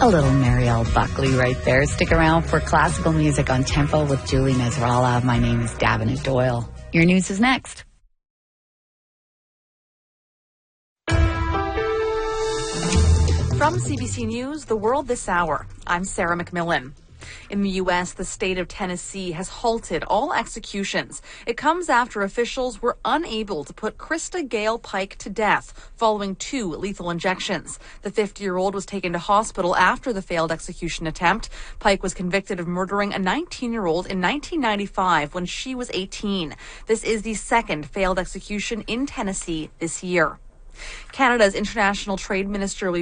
A little Marielle Buckley right there. Stick around for classical music on Tempo with Julie Nasrallah. My name is Davina Doyle. Your news is next. From CBC News, The World This Hour, I'm Sarah McMillan. In the U.S., the state of Tennessee has halted all executions. It comes after officials were unable to put Krista Gale Pike to death following 2 lethal injections. The 50-year-old was taken to hospital after the failed execution attempt. Pike was convicted of murdering a 19-year-old in 1995 when she was 18. This is the second failed execution in Tennessee this year. Canada's International Trade Minister